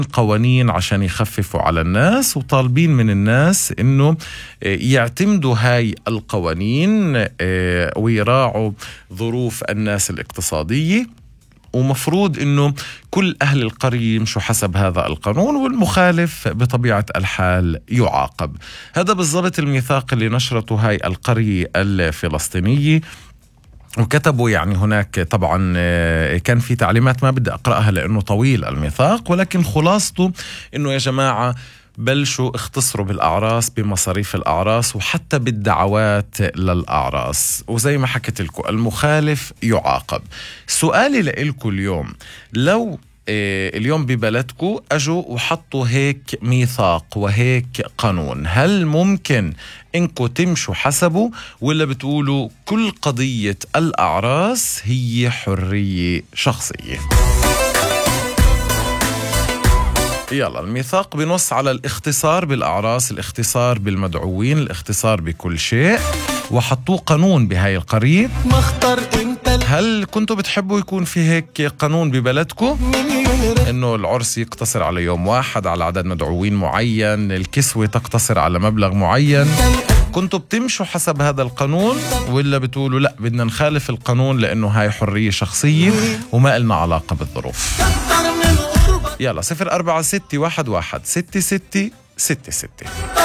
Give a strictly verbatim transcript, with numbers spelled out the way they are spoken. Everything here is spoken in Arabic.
قوانين عشان يخففوا على الناس، وطالبين من الناس إنه يعتمدوا هاي القوانين ويراعوا ظروف الناس الاقتصادية، ومفروض إنه كل أهل القرية يمشوا حسب هذا القانون، والمخالف بطبيعة الحال يعاقب. هذا بالضبط الميثاق اللي نشرته هاي القرية الفلسطينية، وكتبوا يعني هناك طبعا كان في تعليمات ما بدي أقرأها لأنه طويل الميثاق، ولكن خلاصته إنه يا جماعة بلشوا اختصروا بالأعراس، بمصاريف الأعراس، وحتى بالدعوات للأعراس، وزي ما حكيت لكم المخالف يعاقب. سؤالي لإلكم اليوم، لو اليوم ببلدكم أجوا وحطوا هيك ميثاق وهيك قانون، هل ممكن إنكم تمشوا حسبه، ولا بتقولوا كل قضية الأعراس هي حرية شخصية؟ يلا، الميثاق بنص على الاختصار بالأعراس، الاختصار بالمدعوين، الاختصار بكل شيء، وحطوه قانون بهاي القرية. هل كنتوا بتحبوا يكون في هيك قانون ببلدكم؟ إنه العرس يقتصر على يوم واحد، على عدد مدعوين معين، الكسوة تقتصر على مبلغ معين. كنتوا بتمشوا حسب هذا القانون، ولا بتقولوا لا بدنا نخالف القانون لأنه هاي حرية شخصية وما إلنا علاقة بالظروف؟ يلا، صفر أربعة ستة واحد واحد ستة ستة ستة ستة.